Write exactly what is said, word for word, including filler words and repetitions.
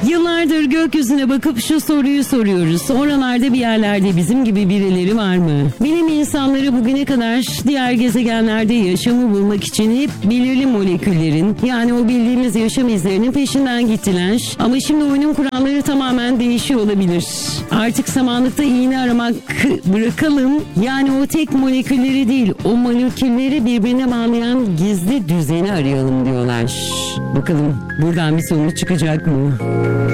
Yıllardır gökyüzüne bakıp şu soruyu soruyoruz. Oralarda bir yerlerde bizim gibi birileri var mı? Bilim insanları bugüne kadar diğer gezegenlerde yaşamı bulmak için hep belirli moleküllerin, yani o bildiğimiz yaşam izlerinin peşinden gittiler. Ama şimdi oyunun kuralları tamamen değişiyor olabilir. Artık samanlıkta iğne aramak bırakalım. Yani o tek molekülleri değil, o molekülleri birbirine bağlayan gizli düzeni arayalım diyorlar. Bakalım buradan bir sonuç çıkacak mı?